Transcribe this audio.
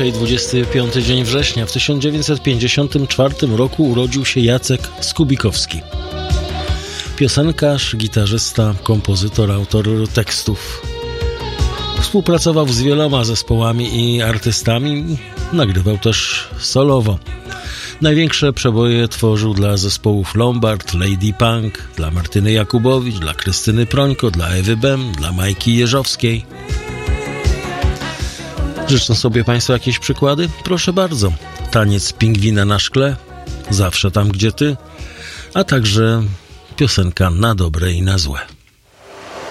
Dzisiaj 25 dzień września. W 1954 roku urodził się Jacek Skubikowski. Piosenkarz, gitarzysta, kompozytor, autor tekstów. Współpracował z wieloma zespołami i artystami. Nagrywał też solowo. Największe przeboje tworzył dla zespołów Lombard, Lady Punk, dla Martyny Jakubowicz, dla Krystyny Prońko, dla Ewy Bem, dla Majki Jeżowskiej. Życzą sobie Państwo jakieś przykłady? Proszę bardzo. Taniec pingwina na szkle, Zawsze tam, gdzie ty, a także piosenka Na dobre i na złe.